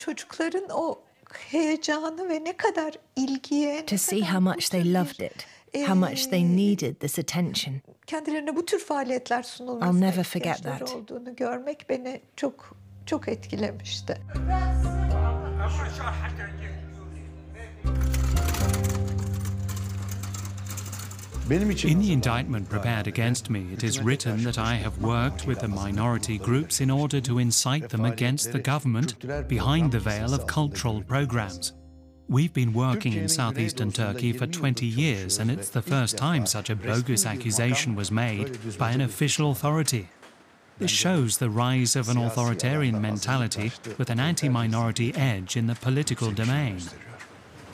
Çocukların o heyecanı ve ne kadar ilgiye, ne To see kadar how bu much they tür loved bir, it, how much they needed this attention. kendilerine bu tür faaliyetler I'll sunulmasına never forget ihtiyaçları that. olduğunu görmek beni çok çok etkilemişti. In the indictment prepared against me, it is written that I have worked with the minority groups in order to incite them against the government behind the veil of cultural programs. We've been working in southeastern Turkey for 20 years, and it's the first time such a bogus accusation was made by an official authority. This shows the rise of an authoritarian mentality with an anti-minority edge in the political domain.